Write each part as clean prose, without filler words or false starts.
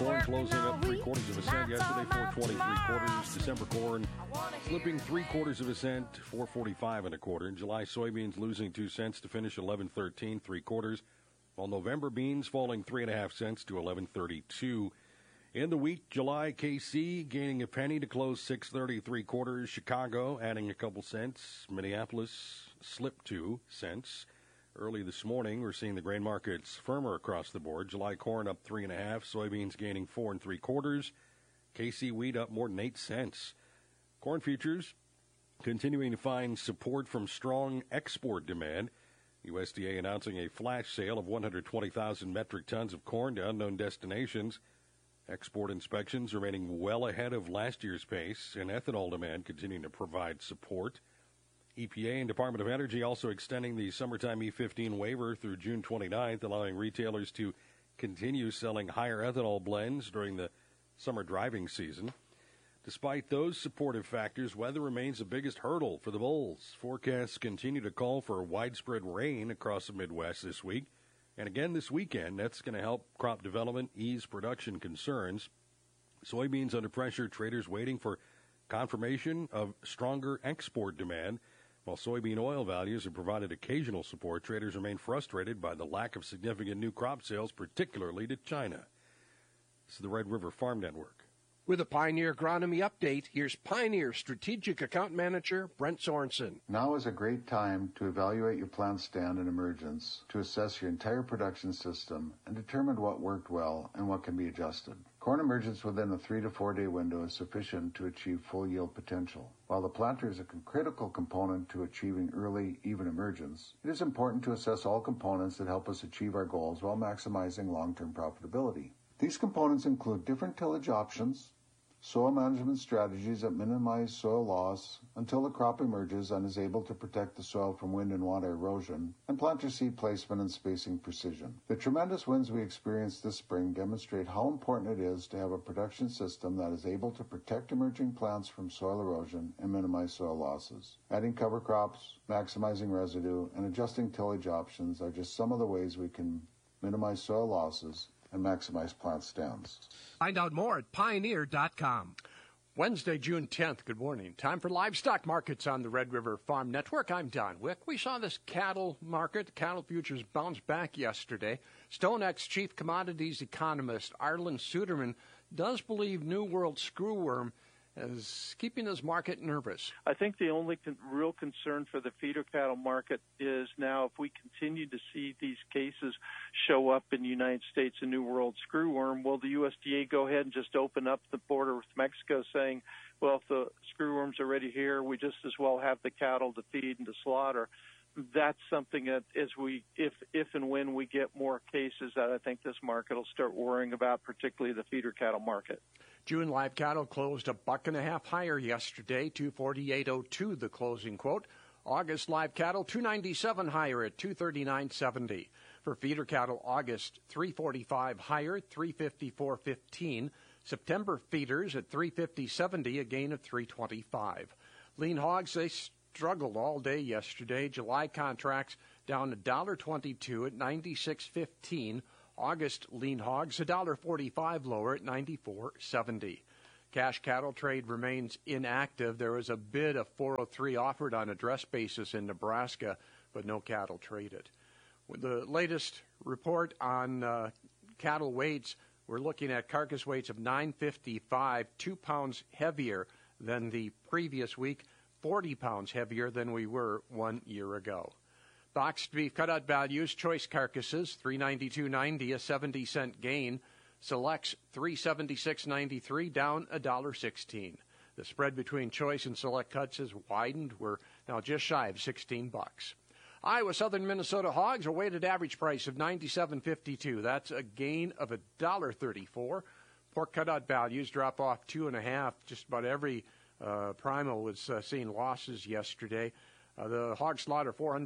corn closing up 3/4 of a cent yesterday, 4.20 3/4. December corn slipping 3/4 of a cent, 4.45 1/4. July soybeans losing 2 cents to finish 11.13 3/4. While November beans falling 3.5 cents to 11.32. In the week, July KC gaining a penny to close 6.30 3/4. Chicago adding a couple cents. Minneapolis slipped 2 cents. Early this morning, we're seeing the grain markets firmer across the board. July corn up 3.5, soybeans gaining 4 3/4. KC wheat up more than 8 cents. Corn futures continuing to find support from strong export demand. USDA announcing a flash sale of 120,000 metric tons of corn to unknown destinations. Export inspections remaining well ahead of last year's pace, and ethanol demand continuing to provide support. EPA and Department of Energy also extending the summertime E15 waiver through June 29th, allowing retailers to continue selling higher ethanol blends during the summer driving season. Despite those supportive factors, weather remains the biggest hurdle for the bulls. Forecasts continue to call for widespread rain across the Midwest this week. And again this weekend, that's going to help crop development, ease production concerns. Soybeans under pressure, traders waiting for confirmation of stronger export demand. While soybean oil values have provided occasional support, traders remain frustrated by the lack of significant new crop sales, particularly to China. This is the Red River Farm Network. With a Pioneer Agronomy update, here's Pioneer Strategic Account Manager Brent Sorensen. Now is a great time to evaluate your plant stand and emergence, to assess your entire production system, and determine what worked well and what can be adjusted. Corn emergence within a 3 to 4 day window is sufficient to achieve full yield potential. While the planter is a critical component to achieving early, even emergence, it is important to assess all components that help us achieve our goals while maximizing long-term profitability. These components include different tillage options, soil management strategies that minimize soil loss until the crop emerges and is able to protect the soil from wind and water erosion, and planter seed placement and spacing precision. The tremendous winds we experienced this spring demonstrate how important it is to have a production system that is able to protect emerging plants from soil erosion and minimize soil losses. Adding cover crops, maximizing residue, and adjusting tillage options are just some of the ways we can minimize soil losses and maximize plant stands. Find out more at Pioneer.com. Wednesday, June 10th. Good morning. Time for livestock markets on the Red River Farm Network. I'm Don Wick. We saw this cattle market, cattle futures bounce back yesterday. StoneX chief commodities economist Arlen Suderman does believe New World screwworm is keeping this market nervous. I think the only real concern for the feeder cattle market is now if we continue to see these cases show up in the United States and New World screwworm, will the USDA go ahead and just open up the border with Mexico saying, well, if the screwworms are already here, we just as well have the cattle to feed and to slaughter? That's something that if and when we get more cases that I think this market will start worrying about, particularly the feeder cattle market. June live cattle closed $1.50 higher yesterday, 248.02 the closing quote. August live cattle $297 higher at 239.70. For feeder cattle, August $345 higher, 354.15. September feeders at 350.70, a gain of 325. Lean hogs, they struggled all day yesterday. July contracts down $1.22 at 96.15. August lean hogs $1.45 lower at 94.70. Cash cattle trade remains inactive. There was a bid of 403 offered on a dress basis in Nebraska, but no cattle traded. With the latest report on cattle weights, we're looking at carcass weights of 955, 2 pounds heavier than the previous week, 40 pounds heavier than we were 1 year ago. Boxed beef cutout values, choice carcasses, $392.90, a 70-cent gain. Selects, $376.93, down $1.16. The spread between choice and select cuts has widened. We're now just shy of $16. Iowa Southern Minnesota hogs, a weighted average price of $97.52. That's a gain of $1.34. Pork cutout values drop off 2.5. Just about every primal was seeing losses yesterday. The hog slaughter,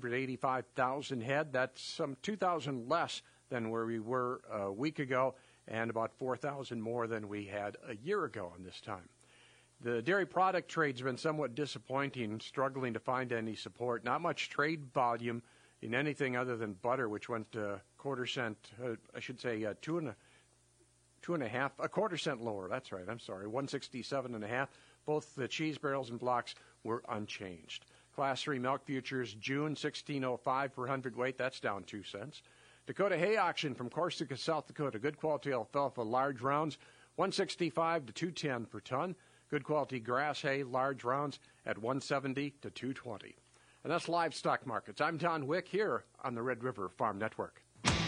485,000 head. That's some 2,000 less than where we were a week ago and about 4,000 more than we had a year ago on this time. The dairy product trade's been somewhat disappointing, struggling to find any support. Not much trade volume in anything other than butter, which went to 1/4 cent, 2 2.5, a quarter cent lower. That's right. I'm sorry. 167.5. Both the cheese barrels and blocks were unchanged. Class 3 milk futures, June 16.05 per hundredweight. That's down 2 cents. Dakota hay auction from Corsica, South Dakota. Good quality alfalfa large rounds, 165 to 210 per ton. Good quality grass hay large rounds at 170 to 220. And that's livestock markets. I'm Don Wick here on the Red River Farm Network.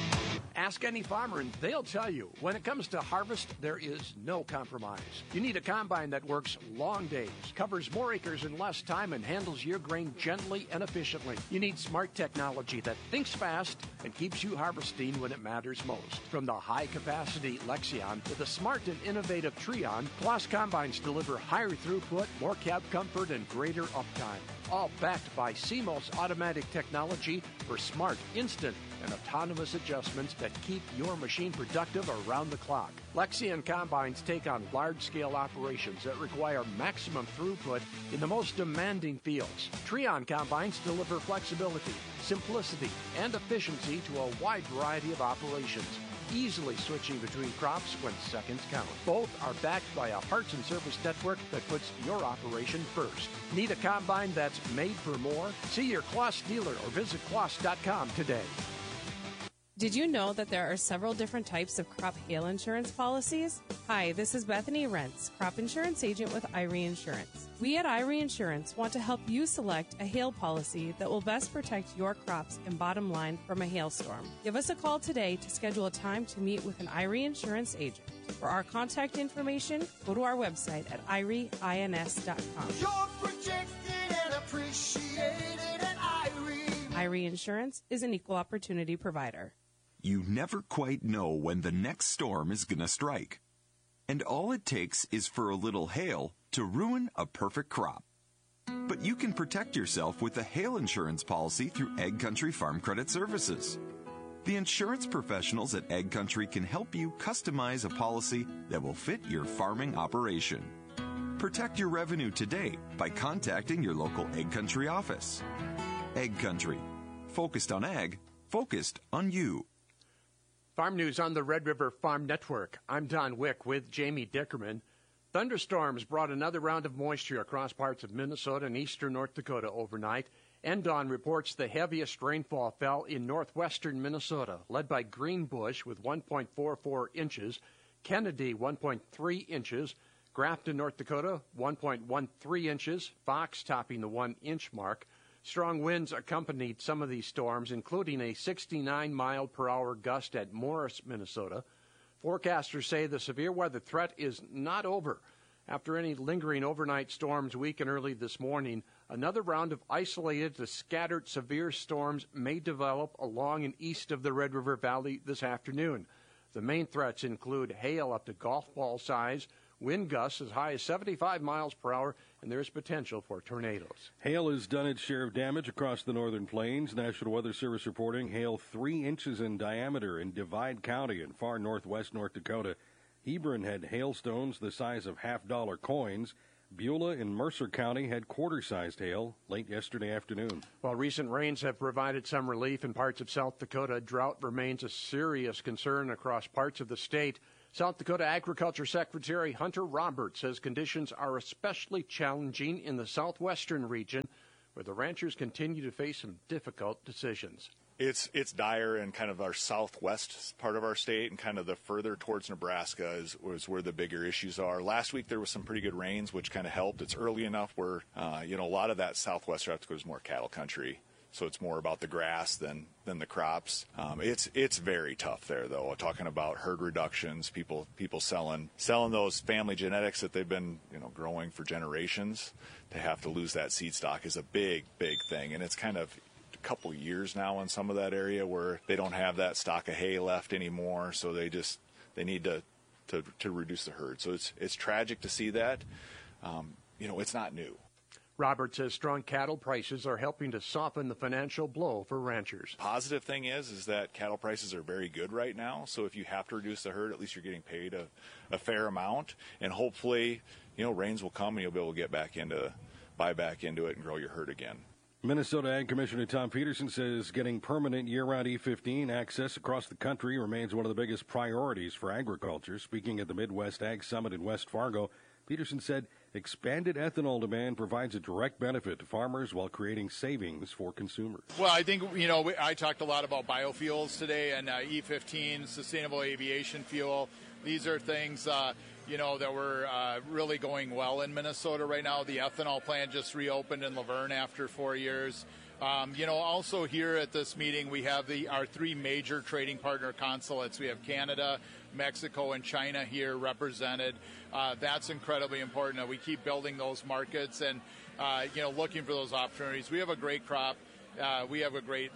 Ask any farmer and they'll tell you, when it comes to harvest, there is no compromise. You need a combine that works long days, covers more acres in less time, and handles your grain gently and efficiently. You need smart technology that thinks fast and keeps you harvesting when it matters most. From the high-capacity Lexion to the smart and innovative Trion, Plus combines deliver higher throughput, more cab comfort, and greater uptime. All backed by CMOS automatic technology for smart, instant, and autonomous adjustments that keep your machine productive around the clock. Lexion combines take on large-scale operations that require maximum throughput in the most demanding fields. Trion combines deliver flexibility, simplicity, and efficiency to a wide variety of operations, easily switching between crops when seconds count. Both are backed by a parts and service network that puts your operation first. Need a combine that's made for more? See your Kloss dealer or visit Kloss.com today. Did you know that there are several different types of crop hail insurance policies? Hi, this is Bethany Rentz, crop insurance agent with Irie Insurance. We at Irie Insurance want to help you select a hail policy that will best protect your crops and bottom line from a hailstorm. Give us a call today to schedule a time to meet with an Irie Insurance agent. For our contact information, go to our website at irieins.com. You're protected and appreciated at Irie. Irie Insurance is an equal opportunity provider. You never quite know when the next storm is going to strike. And all it takes is for a little hail to ruin a perfect crop. But you can protect yourself with a hail insurance policy through Ag Country Farm Credit Services. The insurance professionals at Ag Country can help you customize a policy that will fit your farming operation. Protect your revenue today by contacting your local Ag Country office. Ag Country. Focused on ag, focused on you. Farm news on the Red River Farm Network. I'm Don Wick with Jamie Dickerman. Thunderstorms brought another round of moisture across parts of Minnesota and eastern North Dakota overnight. NDAWN reports the heaviest rainfall fell in northwestern Minnesota, led by Greenbush with 1.44 inches, Kennedy 1.3 inches, Grafton, North Dakota 1.13 inches, Fox topping the 1-inch mark. Strong winds accompanied some of these storms, including a 69-mile-per-hour gust at Morris, Minnesota. Forecasters say the severe weather threat is not over. After any lingering overnight storms weakened early this morning, another round of isolated to scattered severe storms may develop along and east of the Red River Valley this afternoon. The main threats include hail up to golf ball size, wind gusts as high as 75 miles per hour, and there is potential for tornadoes. Hail has done its share of damage across the northern plains. National Weather Service reporting hail 3 inches in diameter in Divide County in far northwest North Dakota. Hebron had hailstones the size of half-dollar coins. Beulah in Mercer County had quarter-sized hail late yesterday afternoon. While recent rains have provided some relief in parts of South Dakota, drought remains a serious concern across parts of the state. South Dakota Agriculture Secretary Hunter Roberts says conditions are especially challenging in the southwestern region, where the ranchers continue to face some difficult decisions. It's dire in kind of our southwest part of our state, and kind of the further towards Nebraska is where the bigger issues are. Last week there was some pretty good rains, which kind of helped. It's early enough where a lot of that southwest South Dakota is more cattle country. So it's more about the grass than the crops. It's very tough there, though. Talking about herd reductions, people selling those family genetics that they've been growing for generations, to have to lose that seed stock is a big thing. And it's kind of a couple years now in some of that area where they don't have that stock of hay left anymore. So they need to reduce the herd. So it's tragic to see that. It's not new. Roberts says strong cattle prices are helping to soften the financial blow for ranchers. Positive thing is that cattle prices are very good right now. So if you have to reduce the herd, at least you're getting paid a fair amount. And hopefully, rains will come and you'll be able to buy back into it and grow your herd again. Minnesota Ag Commissioner Tom Peterson says getting permanent year-round E15 access across the country remains one of the biggest priorities for agriculture. Speaking at the Midwest Ag Summit in West Fargo, Peterson said expanded ethanol demand provides a direct benefit to farmers while creating savings for consumers. Well, I think, I talked a lot about biofuels today and E15, sustainable aviation fuel. These are things, that were really going well in Minnesota right now. The ethanol plant just reopened in Laverne after 4 years. Also here at this meeting, we have our three major trading partner consulates. We have Canada, Mexico, and China here represented. That's incredibly important that we keep building those markets and, looking for those opportunities. We have a great crop. We have a great,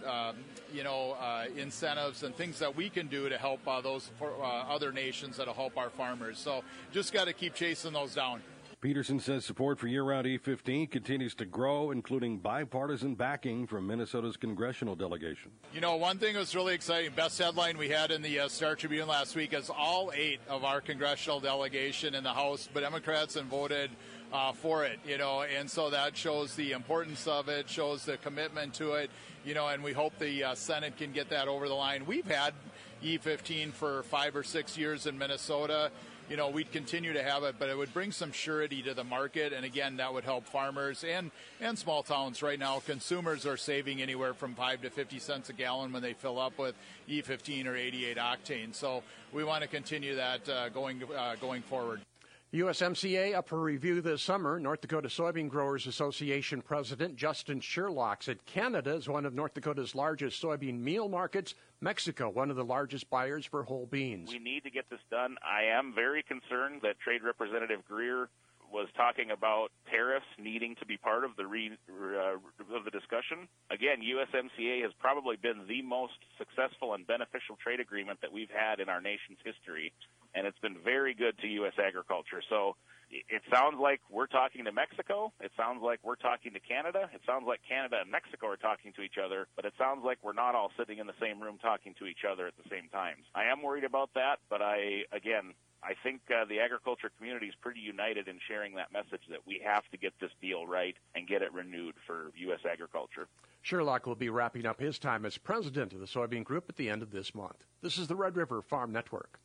incentives and things that we can do to help those other nations that'll help our farmers. So just got to keep chasing those down. Peterson says support for year-round E15 continues to grow, including bipartisan backing from Minnesota's congressional delegation. One thing that was really exciting, best headline we had in the Star Tribune last week is all 8 of our congressional delegation in the House, but Democrats and voted for it, and so that shows the importance of it, shows the commitment to it, and we hope the Senate can get that over the line. We've had E15 for 5 or 6 years in Minnesota. We'd continue to have it, but it would bring some surety to the market, and again, that would help farmers and small towns. Right now, consumers are saving anywhere from 5 to 50 cents a gallon when they fill up with E15 or 88 octane. So we want to continue that going forward. USMCA up for review this summer. North Dakota Soybean Growers Association President Justin Sherlock said Canada is one of North Dakota's largest soybean meal markets. Mexico, one of the largest buyers for whole beans. We need to get this done. I am very concerned that Trade Representative Greer was talking about tariffs needing to be part of the discussion. Again, USMCA has probably been the most successful and beneficial trade agreement that we've had in our nation's history, and it's been very good to U.S. agriculture. So it sounds like we're talking to Mexico. It sounds like we're talking to Canada. It sounds like Canada and Mexico are talking to each other, but it sounds like we're not all sitting in the same room talking to each other at the same time. I am worried about that, but I think the agriculture community is pretty united in sharing that message that we have to get this deal right and get it renewed for U.S. agriculture. Sherlock will be wrapping up his time as president of the Soybean Group at the end of this month. This is the Red River Farm Network.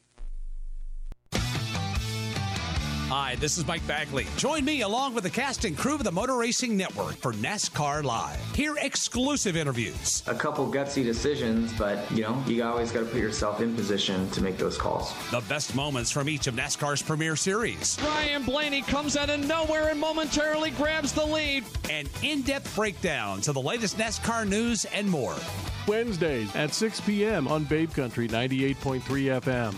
Hi, this is Mike Bagley. Join me along with the cast and crew of the Motor Racing Network for NASCAR Live. Hear exclusive interviews. A couple gutsy decisions, but, you always got to put yourself in position to make those calls. The best moments from each of NASCAR's premier series. Ryan Blaney comes out of nowhere and momentarily grabs the lead. And in-depth breakdowns of the latest NASCAR news and more. Wednesdays at 6 p.m. on Babe Country 98.3 FM.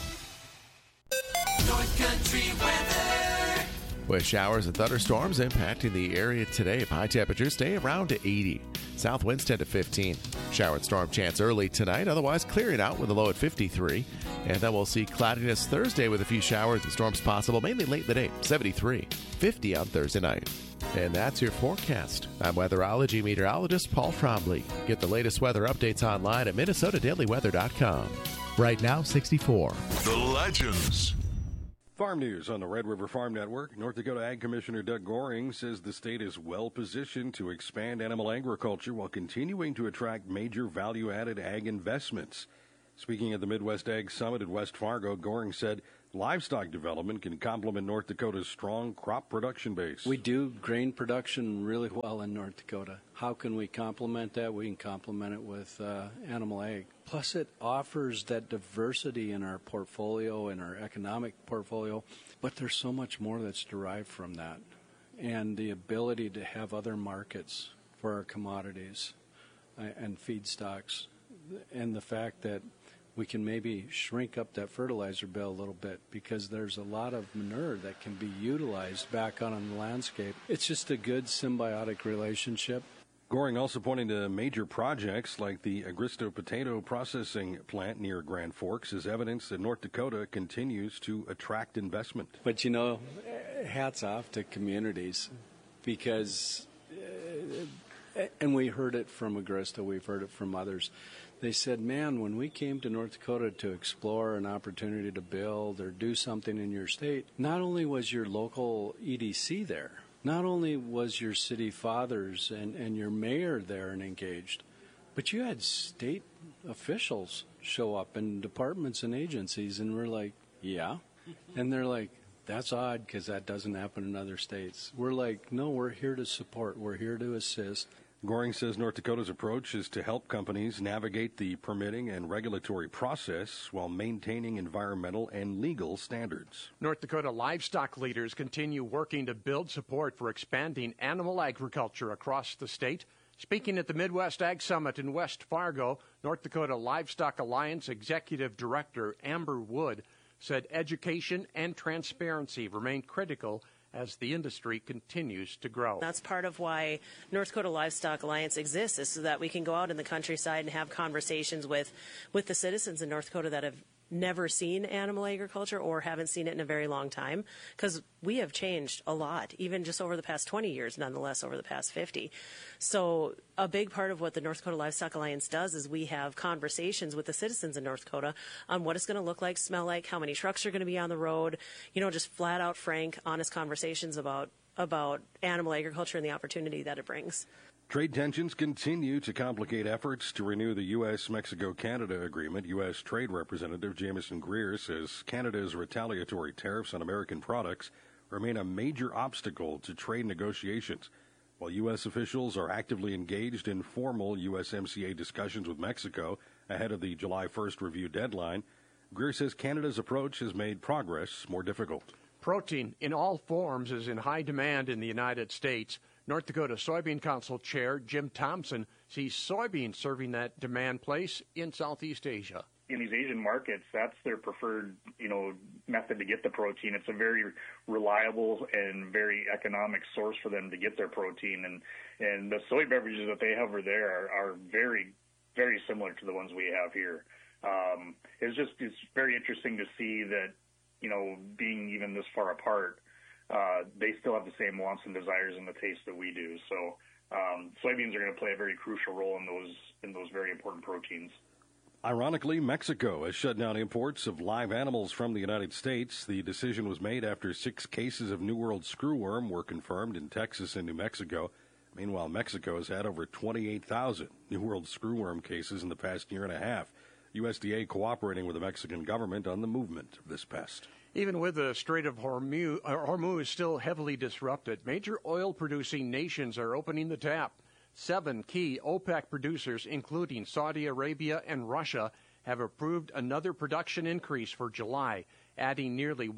North Country weather. With showers and thunderstorms impacting the area today, high temperatures stay around 80. South winds 10 to 15. Shower and storm chance early tonight, otherwise clearing out with a low at 53. And then we'll see cloudiness Thursday with a few showers and storms possible, mainly late in the day, 73. 50 on Thursday night. And that's your forecast. I'm weatherology meteorologist Paul Trombley. Get the latest weather updates online at MinnesotaDailyWeather.com. Right now, 64. The Legends. Farm news on the Red River Farm Network. North Dakota Ag Commissioner Doug Goring says the state is well positioned to expand animal agriculture while continuing to attract major value-added ag investments. Speaking at the Midwest Ag Summit in West Fargo, Goring said livestock development can complement North Dakota's strong crop production base. We do grain production really well in North Dakota. How can we complement that? We can complement it with animal ag. Plus, it offers that diversity in our portfolio, in our economic portfolio, but there's so much more that's derived from that. And the ability to have other markets for our commodities and feedstocks, and the fact that we can maybe shrink up that fertilizer bill a little bit because there's a lot of manure that can be utilized back on the landscape. It's just a good symbiotic relationship. Goring also pointing to major projects like the Agristo potato processing plant near Grand Forks as evidence that North Dakota continues to attract investment. But, hats off to communities because, and we heard it from Agristo, we've heard it from others. They said, man, when we came to North Dakota to explore an opportunity to build or do something in your state, not only was your local EDC there, not only was your city fathers and your mayor there and engaged, but you had state officials show up in departments and agencies, and we're like, yeah. And they're like, that's odd because that doesn't happen in other states. We're like, no, we're here to support. We're here to assist. Goring says North Dakota's approach is to help companies navigate the permitting and regulatory process while maintaining environmental and legal standards. North Dakota livestock leaders continue working to build support for expanding animal agriculture across the state. Speaking at the Midwest Ag Summit in West Fargo, North Dakota Livestock Alliance Executive Director Amber Wood said education and transparency remain critical as the industry continues to grow. That's part of why North Dakota Livestock Alliance exists, is so that we can go out in the countryside and have conversations with the citizens in North Dakota that have never seen animal agriculture or haven't seen it in a very long time, because we have changed a lot, even just over the past 20 years, nonetheless over the past 50. So a big part of what the North Dakota Livestock Alliance does is we have conversations with the citizens in North Dakota on what it's going to look like, smell like, how many trucks are going to be on the road, just flat out, frank, honest conversations about animal agriculture and the opportunity that it brings. Trade tensions continue to complicate efforts to renew the U.S.-Mexico-Canada agreement. U.S. Trade Representative Jamieson Greer says Canada's retaliatory tariffs on American products remain a major obstacle to trade negotiations. While U.S. officials are actively engaged in formal USMCA discussions with Mexico ahead of the July 1st review deadline, Greer says Canada's approach has made progress more difficult. Protein in all forms is in high demand in the United States. North Dakota Soybean Council Chair Jim Thompson sees soybeans serving that demand place in Southeast Asia. In these Asian markets, that's their preferred, method to get the protein. It's a very reliable and very economic source for them to get their protein. And the soy beverages that they have over there are very, very similar to the ones we have here. It's very interesting to see that, being even this far apart, they still have the same wants and desires and the taste that we do. So soybeans are going to play a very crucial role in those very important proteins. Ironically, Mexico has shut down imports of live animals from the United States. The decision was made after 6 cases of New World screwworm were confirmed in Texas and New Mexico. Meanwhile, Mexico has had over 28,000 New World screwworm cases in the past year and a half. USDA cooperating with the Mexican government on the movement of this pest. Even with the Strait of Hormuz still heavily disrupted, major oil-producing nations are opening the tap. 7 key OPEC producers, including Saudi Arabia and Russia, have approved another production increase for July, adding nearly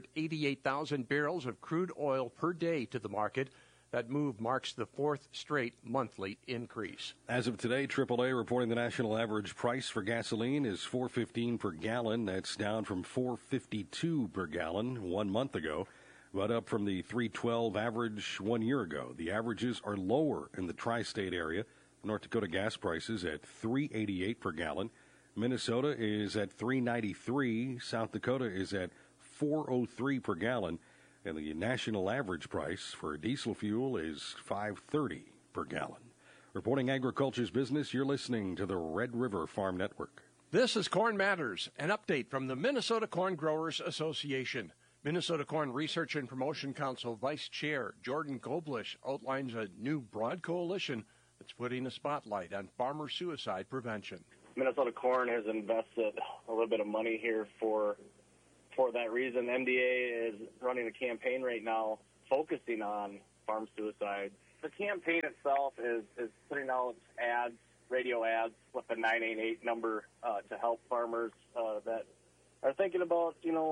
188,000 barrels of crude oil per day to the market. That move marks the 4th straight monthly increase. As of today, AAA reporting the national average price for gasoline is $4.15 per gallon. That's down from $4.52 per gallon 1 month ago, but up from the $3.12 average 1 year ago. The averages are lower in the tri-state area. North Dakota gas prices at $3.88 per gallon. Minnesota is at $3.93. South Dakota is at $4.03 per gallon. And the national average price for diesel fuel is $5.30 per gallon. Reporting agriculture's business, you're listening to the Red River Farm Network. This is Corn Matters, an update from the Minnesota Corn Growers Association. Minnesota Corn Research and Promotion Council Vice Chair Jordan Goblish outlines a new broad coalition that's putting a spotlight on farmer suicide prevention. Minnesota Corn has invested a little bit of money here for that reason. MDA is running a campaign right now focusing on farm suicide. The campaign itself is putting out ads, radio ads with the 988 number to help farmers that are thinking about,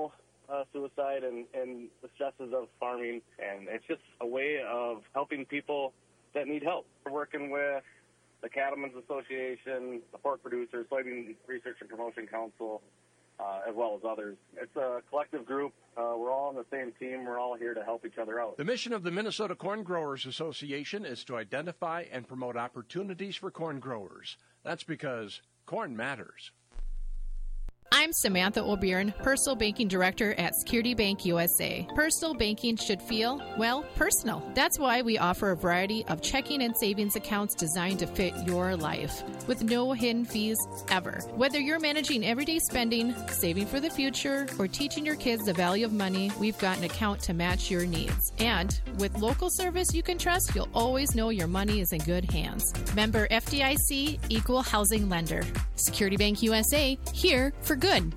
suicide and the stresses of farming. And it's just a way of helping people that need help. We're working with the Cattlemen's Association, the Pork Producers, Soybean Research and Promotion Council, as well as others. It's a collective group. We're all on the same team. We're all here to help each other out. The mission of the Minnesota Corn Growers Association is to identify and promote opportunities for corn growers. That's because corn matters. I'm Samantha O'Byrne, Personal Banking Director at Security Bank USA. Personal banking should feel, well, personal. That's why we offer a variety of checking and savings accounts designed to fit your life, with no hidden fees ever. Whether you're managing everyday spending, saving for the future, or teaching your kids the value of money, we've got an account to match your needs. And with local service you can trust, you'll always know your money is in good hands. Member FDIC, Equal Housing Lender. Security Bank USA, here for good.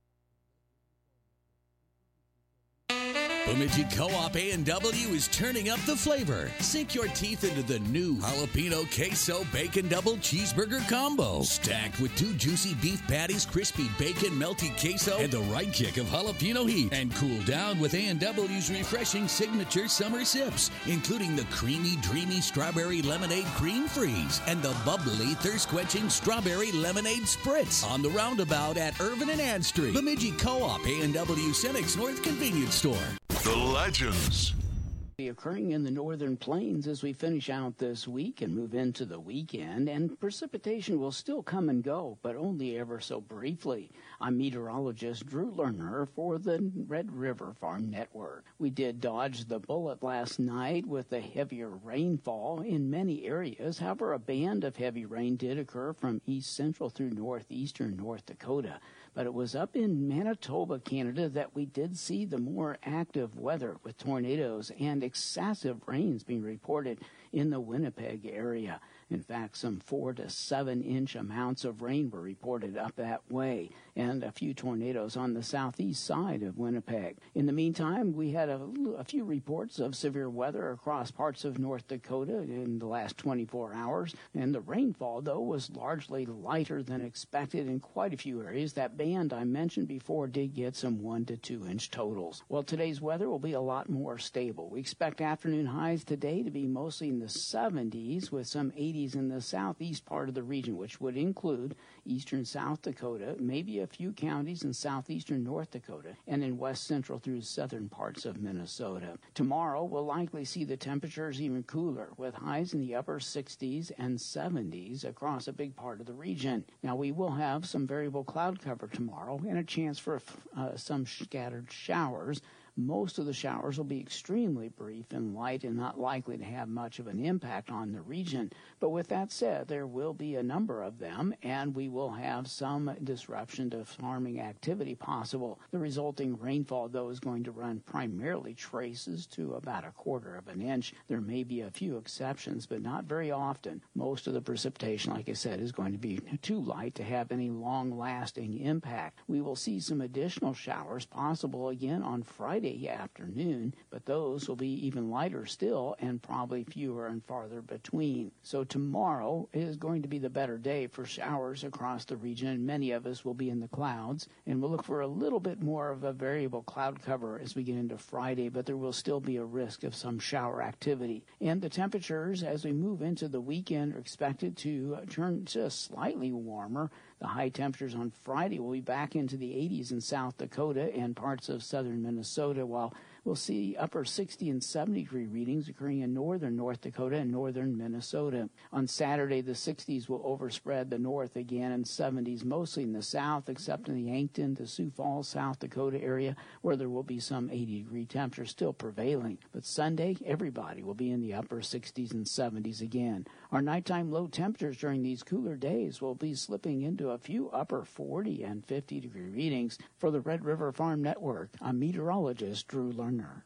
Bemidji Co-op A&W is turning up the flavor. Sink your teeth into the new Jalapeno Queso Bacon Double Cheeseburger Combo. Stacked with 2 juicy beef patties, crispy bacon, melty queso, and the right kick of jalapeno heat. And cool down with A&W's refreshing signature summer sips, including the creamy, dreamy strawberry lemonade cream freeze and the bubbly, thirst-quenching strawberry lemonade spritz. On the roundabout at Irvin and Ann Street. Bemidji Co-op A&W Cenex North Convenience Store. The Legends. Occurring in the northern plains as we finish out this week and move into the weekend, and precipitation will still come and go, but only ever so briefly. I'm meteorologist Drew Lerner for the Red River Farm Network. We did dodge the bullet last night with the heavier rainfall in many areas. However, a band of heavy rain did occur from east central through northeastern North Dakota. But it was up in Manitoba, Canada, that we did see the more active weather with tornadoes and excessive rains being reported in the Winnipeg area. In fact, some 4 to 7 inch amounts of rain were reported up that way, and a few tornadoes on the southeast side of Winnipeg. In the meantime, we had a few reports of severe weather across parts of North Dakota in the last 24 hours, and the rainfall, though, was largely lighter than expected in quite a few areas. That band I mentioned before did get some 1 to 2 inch totals. Well, today's weather will be a lot more stable. We expect afternoon highs today to be mostly in the 70s with some 80s in the southeast part of the region, which would include eastern South Dakota, maybe a few counties in southeastern North Dakota, and in west central through southern parts of Minnesota. Tomorrow, we'll likely see the temperatures even cooler, with highs in the upper 60s and 70s across a big part of the region. Now, we will have some variable cloud cover tomorrow and a chance for some scattered showers. Most of the showers will be extremely brief and light and not likely to have much of an impact on the region. But with that said, there will be a number of them, and we will have some disruption to farming activity possible. The resulting rainfall, though, is going to run primarily traces to about 1/4 of an inch. There may be a few exceptions, but not very often. Most of the precipitation, like I said, is going to be too light to have any long-lasting impact. We will see some additional showers possible again on Friday afternoon, but those will be even lighter still and probably fewer and farther between. So tomorrow is going to be the better day for showers across the region, and many of us will be in the clouds, and we'll look for a little bit more of a variable cloud cover as we get into Friday, but there will still be a risk of some shower activity. And the temperatures as we move into the weekend are expected to turn just slightly warmer. The high temperatures on Friday will be back into the 80s in South Dakota and parts of southern Minnesota, while we'll see upper 60 and 70-degree readings occurring in northern North Dakota and northern Minnesota. On Saturday, the 60s will overspread the north again, and 70s mostly in the south, except in the Yankton to Sioux Falls, South Dakota area, where there will be some 80-degree temperatures still prevailing. But Sunday, everybody will be in the upper 60s and 70s again. Our nighttime low temperatures during these cooler days will be slipping into a few upper 40 and 50-degree readings. For the Red River Farm Network, I'm meteorologist Drew Lerner.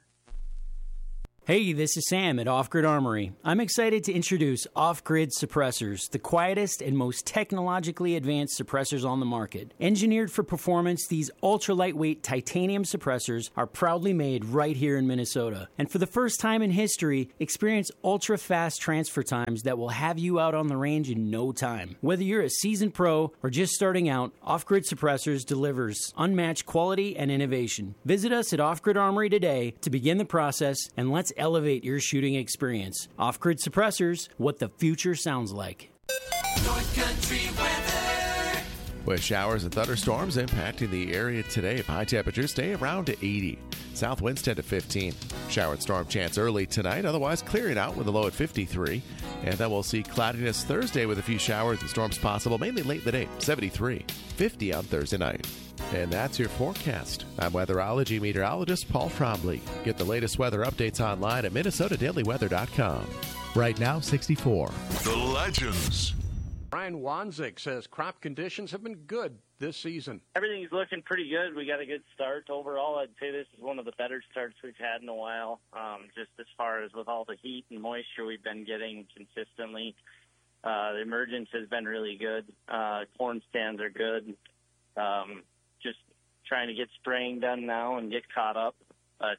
Hey, this is Sam at Off Grid Armory. I'm excited to introduce Off Grid Suppressors, the quietest and most technologically advanced suppressors on the market. Engineered for performance, these ultra-lightweight titanium suppressors are proudly made right here in Minnesota. And for the first time in history, experience ultra-fast transfer times that will have you out on the range in no time. Whether you're a seasoned pro or just starting out, Off Grid Suppressors delivers unmatched quality and innovation. Visit us at Off Grid Armory today to begin the process, and let's elevate your shooting experience. Off-Grid Suppressors, what the future sounds like. North Country weather. With showers and thunderstorms impacting the area today, high temperatures stay around to 80. South winds 10 to 15. Shower and storm chance early tonight, otherwise clearing out with a low at 53. And then we'll see cloudiness Thursday with a few showers and storms possible, mainly late in the day, 73. 50 on Thursday night. And that's your forecast. I'm weatherology meteorologist Paul Trombley. Get the latest weather updates online at minnesotadailyweather.com. Right now, 64. The Legends. Brian Wanzik says crop conditions have been good this season. Everything's looking pretty good. We got a good start. Overall, I'd say this is one of the better starts we've had in a while, just as far as with all the heat and moisture we've been getting consistently. The emergence has been really good. Corn stands are good. Just trying to get spraying done now and get caught up. But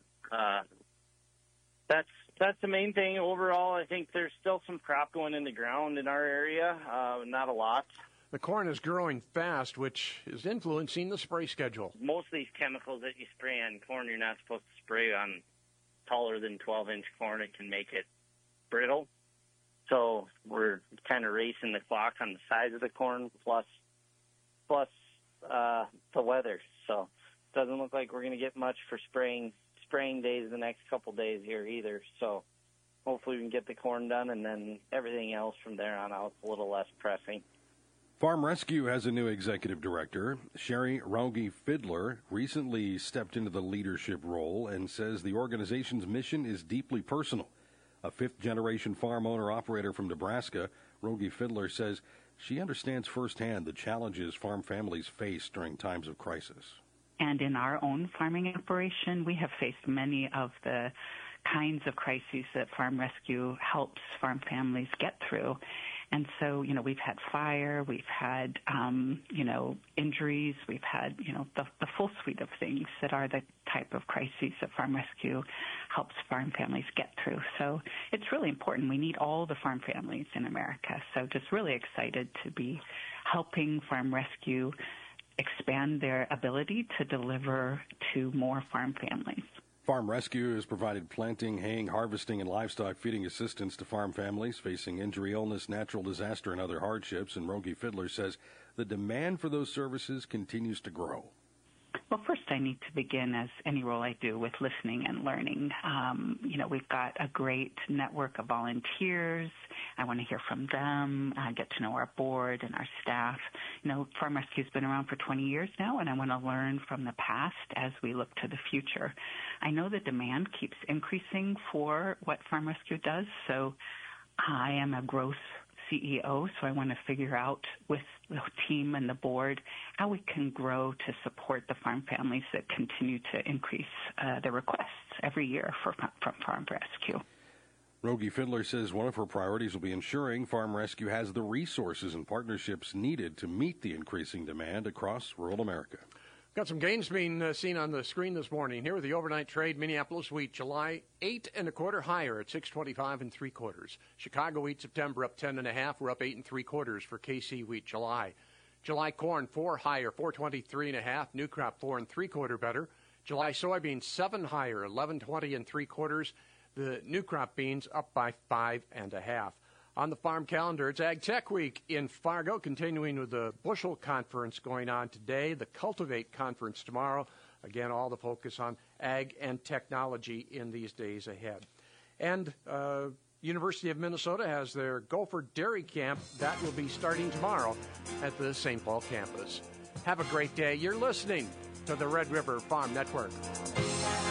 that's the main thing. Overall, I think there's still some crop going in the ground in our area. Not a lot. The corn is growing fast, which is influencing the spray schedule. Most of these chemicals that you spray on corn, you're not supposed to spray on taller than 12-inch corn. It can make it brittle. So we're kind of racing the clock on the size of the corn plus the weather. So it doesn't look like we're going to get much for spraying days the next couple days here either. So hopefully we can get the corn done, and then everything else from there on out is a little less pressing. Farm Rescue has a new executive director. Sherry Rauge-Fidler recently stepped into the leadership role and says the organization's mission is deeply personal. A fifth-generation farm owner-operator from Nebraska, Rauge-Fidler says she understands firsthand the challenges farm families face during times of crisis. And in our own farming operation, we have faced many of the kinds of crises that Farm Rescue helps farm families get through. And so, we've had fire, we've had, injuries, we've had, the full suite of things that are the type of crises that Farm Rescue helps farm families get through. So it's really important. We need all the farm families in America. So just really excited to be helping Farm Rescue expand their ability to deliver to more farm families. Farm Rescue has provided planting, haying, harvesting, and livestock feeding assistance to farm families facing injury, illness, natural disaster, and other hardships. And Rauge-Fidler says the demand for those services continues to grow. Well, first I need to begin, as any role I do, with listening and learning. We've got a great network of volunteers. I want to hear from them, get to know our board and our staff. Farm Rescue's been around for 20 years now, and I want to learn from the past as we look to the future. I know the demand keeps increasing for what Farm Rescue does, so I am a growth CEO, so I want to figure out with the team and the board how we can grow to support the farm families that continue to increase the requests every year from Farm Rescue. Rauge-Fidler says one of her priorities will be ensuring Farm Rescue has the resources and partnerships needed to meet the increasing demand across rural America. Got some gains being seen on the screen this morning. Here with the overnight trade, Minneapolis wheat July 8 1/4 higher at 6.25 3/4. Chicago wheat September up 10 1/2. We're up 8 3/4 for KC wheat July. July corn 4 higher, 4.23 1/2. New crop 4 3/4 better. July soybeans 7 higher, 11.20 3/4. The new crop beans up by 5 1/2. On the farm calendar, it's Ag Tech Week in Fargo, continuing with the Bushel Conference going on today, the Cultivate Conference tomorrow. Again, all the focus on ag and technology in these days ahead. And University of Minnesota has their Gopher Dairy Camp. That will be starting tomorrow at the St. Paul campus. Have a great day. You're listening to the Red River Farm Network.